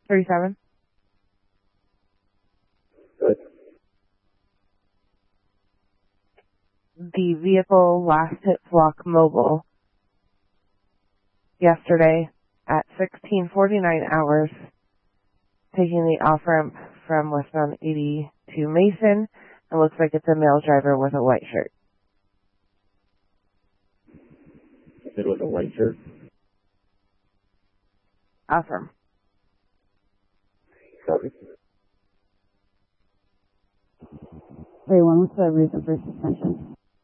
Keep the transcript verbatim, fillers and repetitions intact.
thirty-seven. Good. The vehicle last hit Flock Mobile yesterday at sixteen forty-nine hours, taking the off-ramp from westbound eighty to Mason. It looks like it's a male driver with a white shirt. It was a white shirt? Affirm. Copy. thirty-one, what's the reason for suspension?